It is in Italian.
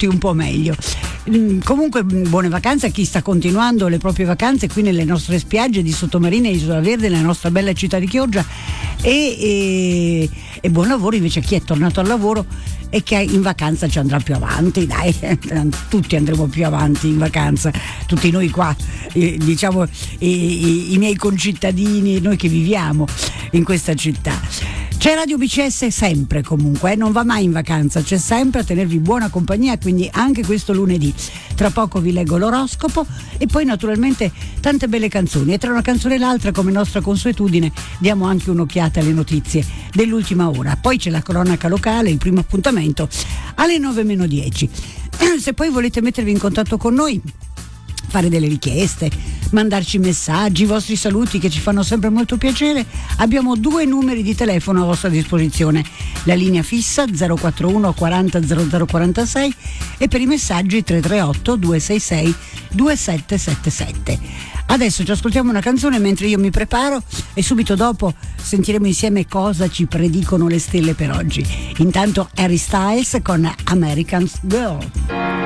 tutti un po' meglio. Comunque buone vacanze a chi sta continuando le proprie vacanze qui nelle nostre spiagge di Sottomarina e Isola Verde, nella nostra bella città di Chioggia, e buon lavoro invece a chi è tornato al lavoro e che in vacanza ci andrà più avanti, dai, tutti andremo più avanti in vacanza, tutti noi qua, diciamo i miei concittadini, noi che viviamo in questa città. C'è Radio BCS sempre comunque, non va mai in vacanza, c'è sempre a tenervi buona compagnia, quindi anche questo lunedì. Tra poco vi leggo l'oroscopo e poi naturalmente tante belle canzoni, e tra una canzone e l'altra, come nostra consuetudine, diamo anche un'occhiata alle notizie dell'ultima ora. Poi c'è la cronaca locale, il primo appuntamento alle 9:10. Se poi volete mettervi in contatto con noi, fare delle richieste, mandarci messaggi, i vostri saluti che ci fanno sempre molto piacere, abbiamo 2 numeri di telefono a vostra disposizione: la linea fissa 041 40 0046 e per i messaggi 338 266 2777. Adesso ci ascoltiamo una canzone mentre io mi preparo e subito dopo sentiremo insieme cosa ci predicono le stelle per oggi. Intanto Harry Styles con American Girl.